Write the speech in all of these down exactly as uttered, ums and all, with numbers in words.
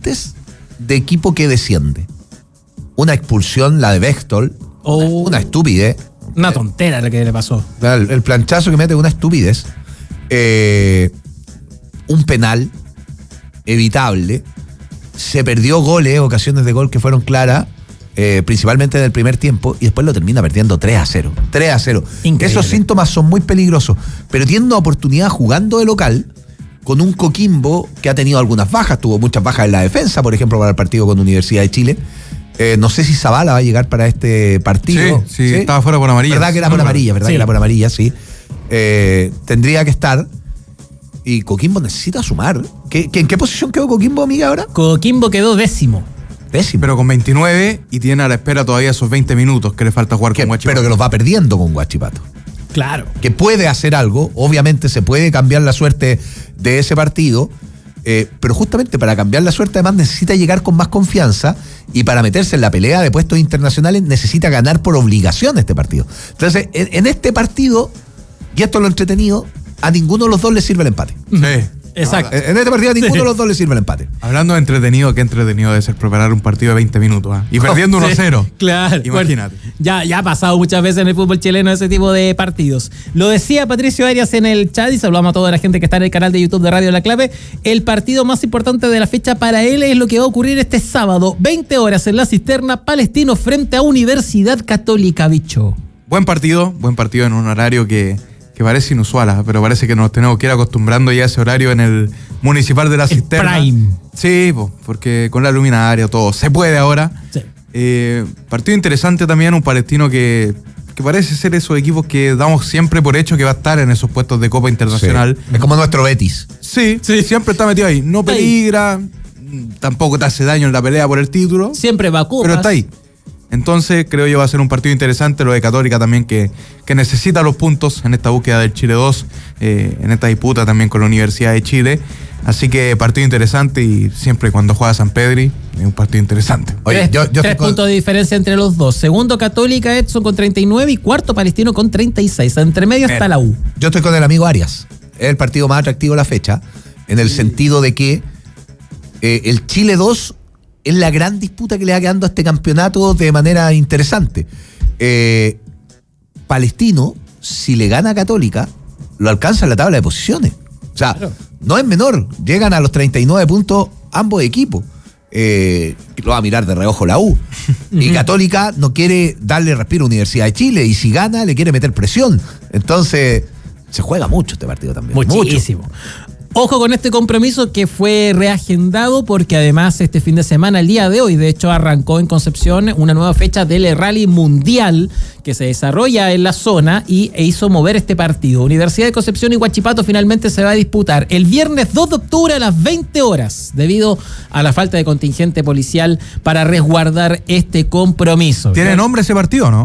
antecedentes de equipo que desciende. Una expulsión, la de Bechtold, Oh. una, una estupidez. Una tontera la que le pasó. El, el planchazo que mete, una estupidez. Eh, un penal evitable. Se perdió goles, ocasiones de gol que fueron claras, eh, principalmente en el primer tiempo, y después lo termina perdiendo tres a cero. tres a cero. Increíble. Esos síntomas son muy peligrosos, pero tiene una oportunidad jugando de local con un Coquimbo que ha tenido algunas bajas, tuvo muchas bajas en la defensa, por ejemplo, para el partido con Universidad de Chile. Eh, no sé si Zavala va a llegar para este partido. Sí, sí, ¿sí? Estaba fuera por amarilla. ¿Verdad que era por amarilla? ¿Verdad sí. que era por amarilla? Sí. Eh, tendría que estar. Y Coquimbo necesita sumar. ¿Qué, qué, ¿En qué posición quedó Coquimbo, amiga, ahora? Coquimbo quedó décimo. Décimo. Pero con veintinueve y tiene a la espera todavía esos veinte minutos que le falta jugar Que- con Huachipato. pero que los va perdiendo con Huachipato. Claro. Que puede hacer algo, obviamente se puede cambiar la suerte de ese partido, eh, pero justamente para cambiar la suerte además necesita llegar con más confianza, y para meterse en la pelea de puestos internacionales necesita ganar por obligación este partido. Entonces, en, en este partido, y esto es lo entretenido, a ninguno de los dos le sirve el empate. Sí. Exacto. En este partido a ninguno Sí. de los dos le sirve el empate. Hablando de entretenido, qué entretenido debe ser preparar un partido de veinte minutos. ¿eh? Y perdiendo uno cero. Sí, claro. Imagínate. Bueno, ya, ya ha pasado muchas veces en el fútbol chileno ese tipo de partidos. Lo decía Patricio Arias en el chat y saludamos a toda la gente que está en el canal de YouTube de Radio La Clave. El partido más importante de la fecha para él es lo que va a ocurrir este sábado, veinte horas en la Cisterna, Palestino frente a Universidad Católica, bicho. Buen partido, buen partido en un horario que, que parece inusual, ¿eh? Pero parece que nos tenemos que ir acostumbrando ya a ese horario en el Municipal de la El Cisterna. prime. Sí, po, porque con la luminaria todo se puede ahora. Sí. Eh, partido interesante también, un palestino que, que parece ser esos equipos que damos siempre por hecho que va a estar en esos puestos de Copa Internacional. Sí. Es como nuestro Betis. Sí, Sí. siempre está metido ahí. No Está ahí. peligra, tampoco te hace daño en la pelea por el título, Siempre va a Copas. pero está ahí. Entonces creo yo va a ser un partido interesante. Lo de Católica también, que, que necesita los puntos en esta búsqueda del Chile dos, eh, en esta disputa también con la Universidad de Chile. Así que partido interesante, y siempre cuando juega San Pedri es un partido interesante. Oye, tres yo, yo tres estoy con- puntos de diferencia entre los dos. Segundo Católica, Edson con treinta y nueve y cuarto Palestino con treinta y seis. Entre medio está la U. Yo estoy con el amigo Arias. Es el partido más atractivo de la fecha, en el sentido de que eh, el Chile dos es la gran disputa que le va quedando a este campeonato de manera interesante. Eh, Palestino, si le gana a Católica, lo alcanza en la tabla de posiciones. O sea, Claro. no es menor. Llegan a los treinta y nueve puntos ambos equipos. Eh, lo va a mirar de reojo la U. Y Católica no quiere darle respiro a Universidad de Chile, y si gana le quiere meter presión. Entonces, se juega mucho este partido también. Muchísimo. Ojo con este compromiso que fue reagendado, porque además este fin de semana, el día de hoy, de hecho arrancó en Concepción una nueva fecha del Rally Mundial que se desarrolla en la zona y e hizo mover este partido. Universidad de Concepción y Huachipato finalmente se va a disputar el viernes dos de octubre a las veinte horas, debido a la falta de contingente policial para resguardar este compromiso. ¿Tiene nombre ese partido o no?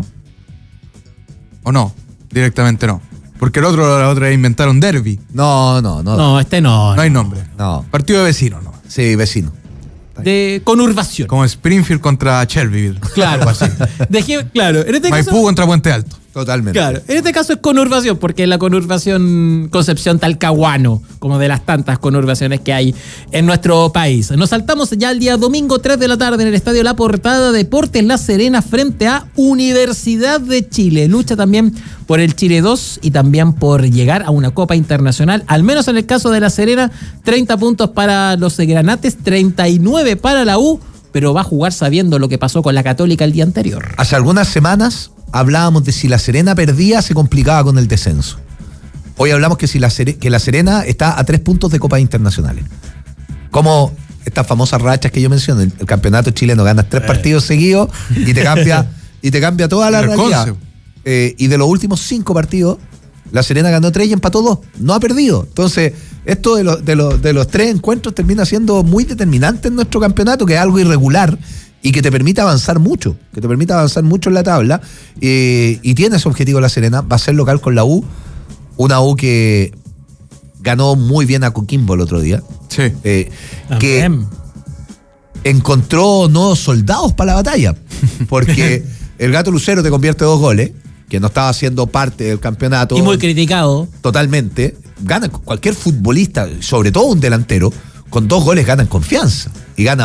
¿O no? Directamente no. Porque el otro, la otra vez inventaron derby. No, no, no. No, este no. No hay nombre. No. Partido de vecinos, ¿no? Sí, vecino. De conurbación. Como Springfield contra Shelbyville. Claro. Algo así. Dejé, claro, en este caso. Maipú contra Puente Alto. Totalmente. Claro, en este caso es conurbación, porque es la conurbación Concepción Talcahuano, como de las tantas conurbaciones que hay en nuestro país. Nos saltamos ya el día domingo, tres de la tarde, en el Estadio La Portada, Deportes La Serena frente a Universidad de Chile. Lucha también por el Chile dos y también por llegar a una Copa Internacional, al menos en el caso de La Serena, treinta puntos para los Granates, treinta y nueve para la U, pero va a jugar sabiendo lo que pasó con la Católica el día anterior. Hace algunas semanas hablábamos de si La Serena perdía, se complicaba con el descenso. Hoy hablamos que si la, Sere- que la Serena está a tres puntos de Copas Internacionales. Como estas famosas rachas que yo mencioné, el, el campeonato chileno, ganas tres partidos seguidos y te cambia, y te cambia toda la El realidad. concept. Eh, y de los últimos cinco partidos, La Serena ganó tres y empató dos. No ha perdido. Entonces, esto de, lo- de, lo- de los tres encuentros termina siendo muy determinante en nuestro campeonato, que es algo irregular y que te permite avanzar mucho, que te permite avanzar mucho en la tabla. Eh, y tiene ese objetivo La Serena, va a ser local con la U. Una U que ganó muy bien a Coquimbo el otro día. Sí. Eh, que También. encontró nuevos soldados para la batalla, porque el Gato Lucero te convierte dos goles, que no estaba siendo parte del campeonato. Y muy criticado. Totalmente. Gana cualquier futbolista, sobre todo un delantero, con dos goles ganan confianza y gana